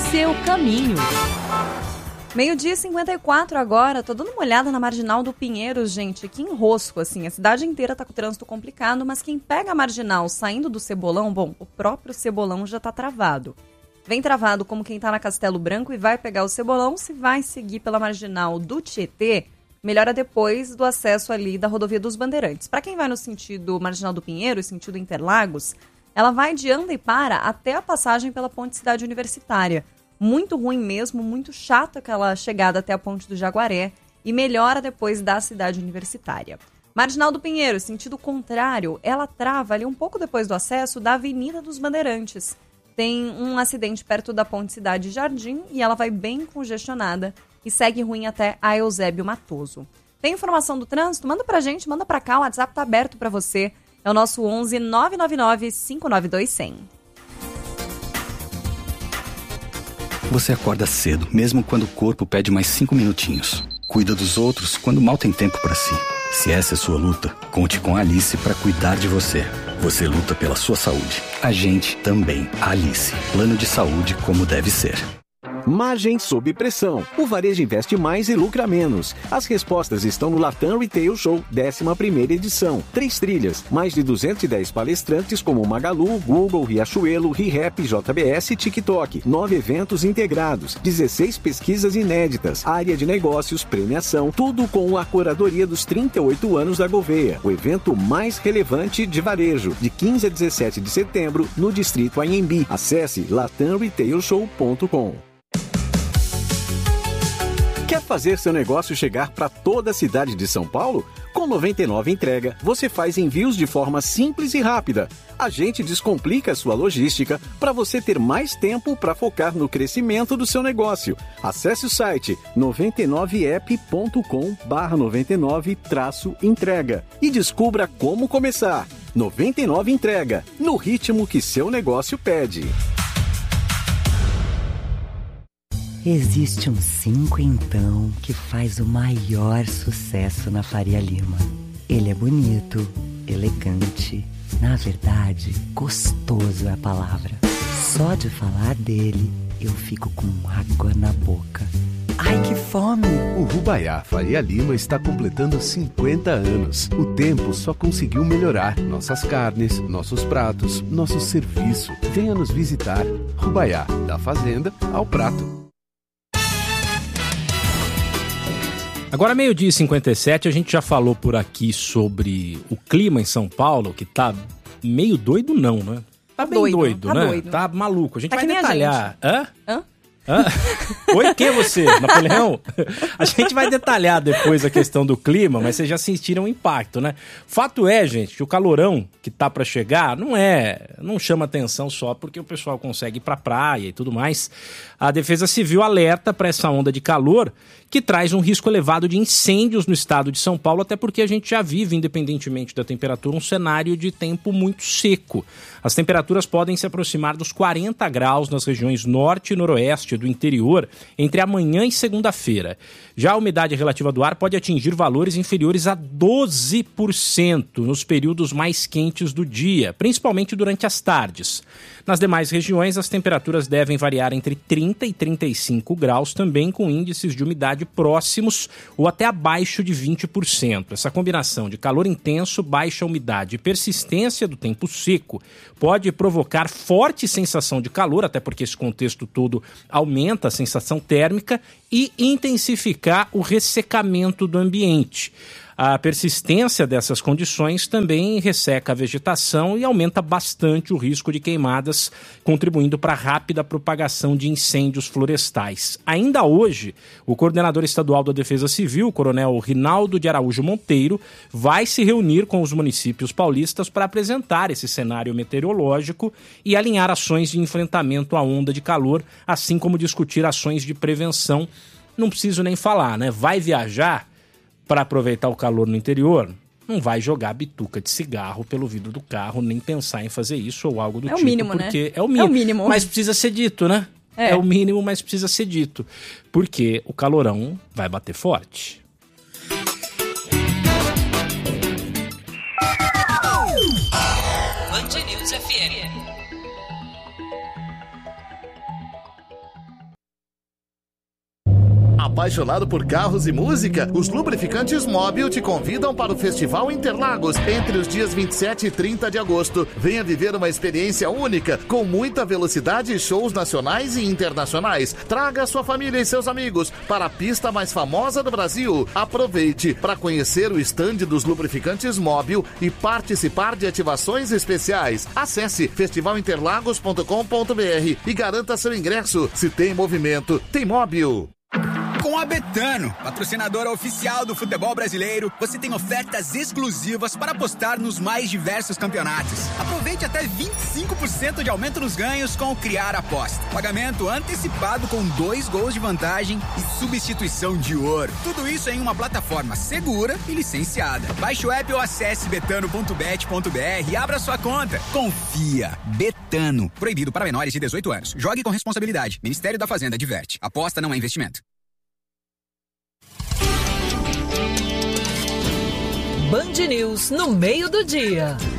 seu caminho. 12h54 agora, tô dando uma olhada na Marginal do Pinheiros, gente, que enrosco, assim, a cidade inteira tá com o trânsito complicado, mas quem pega a Marginal saindo do Cebolão, bom, o próprio Cebolão já tá travado. Vem travado como quem tá na Castelo Branco e vai pegar o Cebolão, se vai seguir pela Marginal do Tietê, melhora depois do acesso ali da Rodovia dos Bandeirantes. Para quem vai no sentido Marginal do Pinheiros, sentido Interlagos, ela vai de Andepara até a passagem pela Ponte Cidade Universitária. Muito ruim mesmo, muito chata aquela chegada até a Ponte do Jaguaré e melhora depois da Cidade Universitária. Marginal do Pinheiros, sentido contrário, ela trava ali um pouco depois do acesso da Avenida dos Bandeirantes. Tem um acidente perto da Ponte Cidade Jardim e ela vai bem congestionada e segue ruim até a Eusébio Matoso. Tem informação do trânsito? Manda pra gente, manda pra cá, o WhatsApp tá aberto pra você. É o nosso 11 999 592 100. Você acorda cedo, mesmo quando o corpo pede mais 5 minutinhos. Cuida dos outros quando mal tem tempo pra si. Se essa é sua luta, conte com a Alice pra cuidar de você. Você luta pela sua saúde. A gente também. A Alice. Plano de saúde como deve ser. Margem sob pressão. O varejo investe mais e lucra menos. As respostas estão no Latam Retail Show, 11ª edição. 3 trilhas, mais de 210 palestrantes como Magalu, Google, Riachuelo, ReHap, JBS e TikTok. 9 eventos integrados, 16 pesquisas inéditas, área de negócios, premiação, tudo com a curadoria dos 38 anos da Gouveia. O evento mais relevante de varejo, de 15 a 17 de setembro, no Distrito Anhembi. Acesse latamretailshow.com. Quer fazer seu negócio chegar para toda a cidade de São Paulo? Com 99 Entrega, você faz envios de forma simples e rápida. A gente descomplica a sua logística para você ter mais tempo para focar no crescimento do seu negócio. Acesse o site 99app.com/99-entrega e descubra como começar. 99 Entrega, no ritmo que seu negócio pede. Existe um 5 então que faz o maior sucesso na Faria Lima. Ele é bonito, elegante, na verdade, gostoso é a palavra. Só de falar dele, eu fico com água na boca. Ai, que fome! O Rubaiá Faria Lima está completando 50 anos. O tempo só conseguiu melhorar nossas carnes, nossos pratos, nosso serviço. Venha nos visitar. Rubaiá, da fazenda ao prato. Agora, 12h57, a gente já falou por aqui sobre o clima em São Paulo, que tá meio doido não, né? Tá bem doido, né? Doido. Tá maluco. A gente vai detalhar. Hã? Oi, quem é você? Napoleão? A gente vai detalhar depois a questão do clima, mas vocês já sentiram o impacto, né? Fato é, gente, que o calorão que tá pra chegar não chama atenção só porque o pessoal consegue ir pra praia e tudo mais. A Defesa Civil alerta para essa onda de calor que traz um risco elevado de incêndios no estado de São Paulo, até porque a gente já vive, independentemente da temperatura, um cenário de tempo muito seco. As temperaturas podem se aproximar dos 40 graus nas regiões norte e noroeste do interior entre amanhã e segunda-feira. Já a umidade relativa do ar pode atingir valores inferiores a 12% nos períodos mais quentes do dia, principalmente durante as tardes. Nas demais regiões, as temperaturas devem variar entre 30 e 35 graus, também com índices de umidade próximos ou até abaixo de 20%. Essa combinação de calor intenso, baixa umidade e persistência do tempo seco pode provocar forte sensação de calor, até porque esse contexto todo aumenta a sensação térmica e intensificar o ressecamento do ambiente. A persistência dessas condições também resseca a vegetação e aumenta bastante o risco de queimadas, contribuindo para a rápida propagação de incêndios florestais. Ainda hoje, o coordenador estadual da Defesa Civil, o coronel Rinaldo de Araújo Monteiro, vai se reunir com os municípios paulistas para apresentar esse cenário meteorológico e alinhar ações de enfrentamento à onda de calor, assim como discutir ações de prevenção. Não preciso nem falar, né? Vai viajar para aproveitar o calor no interior, não vai jogar bituca de cigarro pelo vidro do carro, nem pensar em fazer isso ou algo do tipo. É o mínimo, porque né? É o mínimo. É o mínimo. Mas precisa ser dito, né? É o mínimo, mas precisa ser dito. Porque o calorão vai bater forte. Band News FM. Apaixonado por carros e música? Os Lubrificantes Móbil te convidam para o Festival Interlagos entre os dias 27 e 30 de agosto. Venha viver uma experiência única, com muita velocidade e shows nacionais e internacionais. Traga sua família e seus amigos para a pista mais famosa do Brasil. Aproveite para conhecer o estande dos Lubrificantes Móbil e participar de ativações especiais. Acesse festivalinterlagos.com.br e garanta seu ingresso. Se tem movimento, tem Móbil. Com a Betano, patrocinadora oficial do futebol brasileiro, você tem ofertas exclusivas para apostar nos mais diversos campeonatos. Aproveite até 25% de aumento nos ganhos com o Criar Aposta. Pagamento antecipado com 2 gols de vantagem e substituição de ouro. Tudo isso em uma plataforma segura e licenciada. Baixe o app ou acesse betano.bet.br e abra sua conta. Confia. Betano. Proibido para menores de 18 anos. Jogue com responsabilidade. Ministério da Fazenda adverte. Aposta não é investimento. Band News no meio do dia.